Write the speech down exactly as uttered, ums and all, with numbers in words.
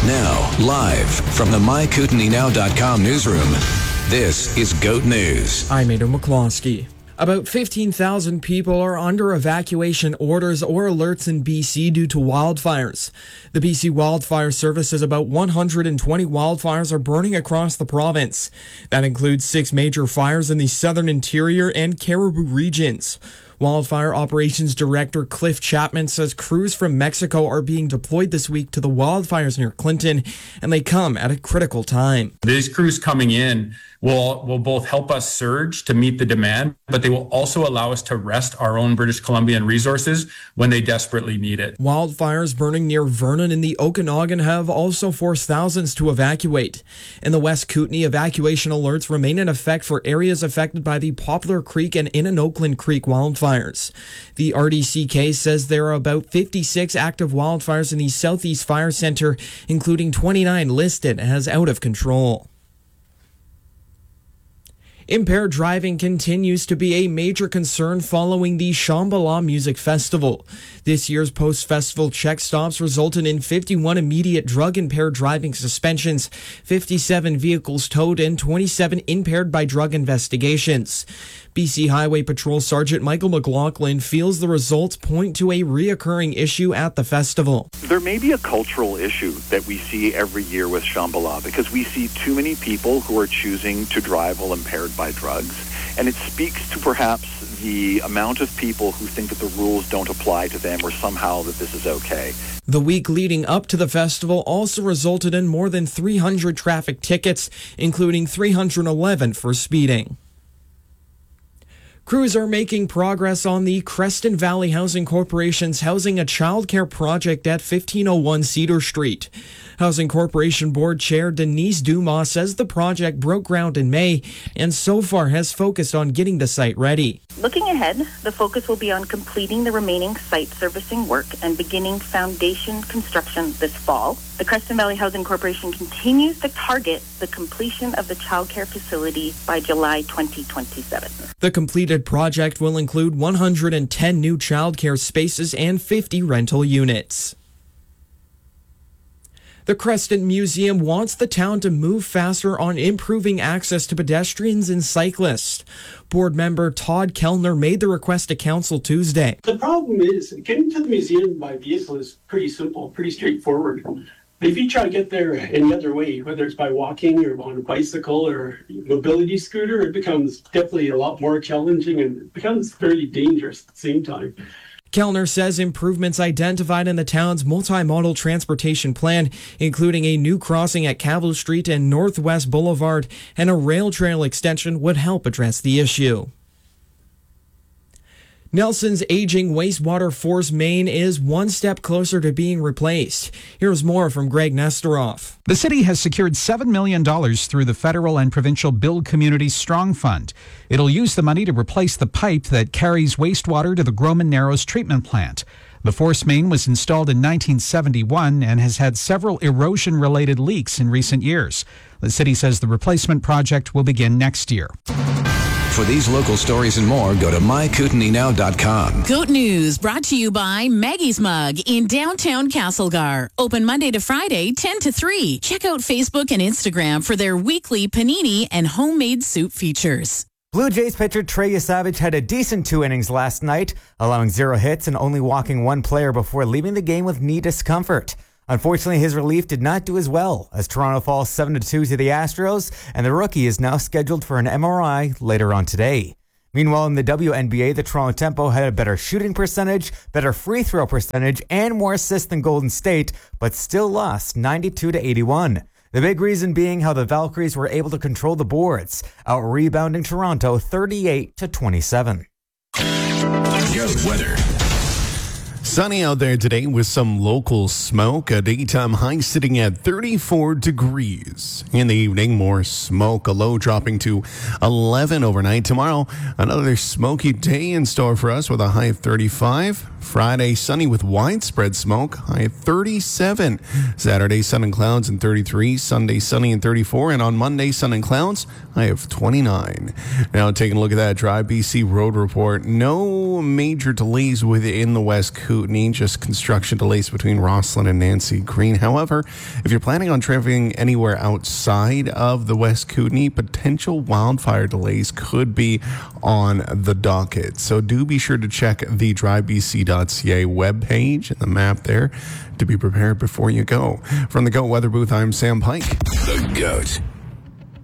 Now, live from the my kootenai now dot com newsroom, this is GOAT News. I'm Aidan McCloskey. About fifteen thousand people are under evacuation orders or alerts in B C due to wildfires. The B C Wildfire Service says about one hundred twenty wildfires are burning across the province. That includes six major fires in the southern interior and Cariboo regions. Wildfire Operations Director Cliff Chapman says crews from Mexico are being deployed this week to the wildfires near Clinton, and they come at a critical time. These crews coming in will will both help us surge to meet the demand, but they will also allow us to rest our own British Columbian resources when they desperately need it. Wildfires burning near Vernon in the Okanagan have also forced thousands to evacuate. In the West Kootenay, evacuation alerts remain in effect for areas affected by the Poplar Creek and Innanoakland Creek wildfires. The R D C K says there are about fifty-six active wildfires in the Southeast Fire Center, including twenty-nine listed as out of control. Impaired driving continues to be a major concern following the Shambhala Music Festival. This year's post-festival check stops resulted in fifty-one immediate drug-impaired driving suspensions, fifty-seven vehicles towed, and twenty-seven impaired by drug investigations. B C Highway Patrol Sergeant Michael McLaughlin feels the results point to a reoccurring issue at the festival. There may be a cultural issue that we see every year with Shambhala because we see too many people who are choosing to drive while impaired by drugs, and it speaks to perhaps the amount of people who think that the rules don't apply to them or somehow that this is okay. The week leading up to the festival also resulted in more than three hundred traffic tickets, including three hundred eleven for speeding. Crews are making progress on the Creston Valley Housing Corporation's Housing a Childcare project at fifteen oh one Cedar Street. Housing Corporation Board Chair Denise Dumas says the project broke ground in May and so far has focused on getting the site ready. Looking ahead, the focus will be on completing the remaining site servicing work and beginning foundation construction this fall. The Creston Valley Housing Corporation continues to target the completion of the childcare facility by July twenty twenty-seven. The completed project will include one hundred ten new childcare spaces and fifty rental units. The Creston Museum wants the town to move faster on improving access to pedestrians and cyclists. Board member Todd Kellner made the request to council Tuesday. The problem is getting to the museum by vehicle is pretty simple, pretty straightforward. If you try to get there any other way, whether it's by walking or on a bicycle or mobility scooter, it becomes definitely a lot more challenging and it becomes very dangerous at the same time. Kellner says improvements identified in the town's multimodal transportation plan, including a new crossing at Cavill Street and Northwest Boulevard and a rail trail extension, would help address the issue. Nelson's aging wastewater force main is one step closer to being replaced. Here's more from Greg Nestoroff. The city has secured seven million dollars through the federal and provincial Build Communities Strong Fund. It'll use the money to replace the pipe that carries wastewater to the Groman Narrows treatment plant. The force main was installed in nineteen seventy-one and has had several erosion-related leaks in recent years. The city says the replacement project will begin next year. For these local stories and more, go to my kootenai now dot com. GOAT News brought to you by Maggie's Mug in downtown Castlegar. Open Monday to Friday, ten to three. Check out Facebook and Instagram for their weekly panini and homemade soup features. Blue Jays pitcher Trey Yesavage had a decent two innings last night, allowing zero hits and only walking one player before leaving the game with knee discomfort. Unfortunately, his relief did not do as well as Toronto falls seven to two to the Astros, and the rookie is now scheduled for an M R I later on today. Meanwhile, in the W N B A, the Toronto Tempo had a better shooting percentage, better free throw percentage, and more assists than Golden State, but still lost ninety-two to eighty-one. The big reason being how the Valkyries were able to control the boards, out-rebounding Toronto thirty-eight to twenty-seven. Goat weather. Sunny out there today with some local smoke. A daytime high sitting at thirty-four degrees. In the evening, more smoke. A low dropping to eleven overnight. Tomorrow, another smoky day in store for us with a high of thirty-five. Friday, sunny with widespread smoke. High of thirty-seven. Saturday, sun and clouds and thirty-three. Sunday, sunny and thirty-four. And on Monday, sun and clouds. High of twenty-nine. Now, taking a look at that Drive B C road report. No major delays within the West Coast. Kootenay, just construction delays between Rosslyn and Nancy Green. However, if you're planning on traveling anywhere outside of the West Kootenay, potential wildfire delays could be on the docket. So do be sure to check the drive b c dot c a webpage and the map there to be prepared before you go. From the GOAT Weather Booth, I'm Sam Pike. The GOAT.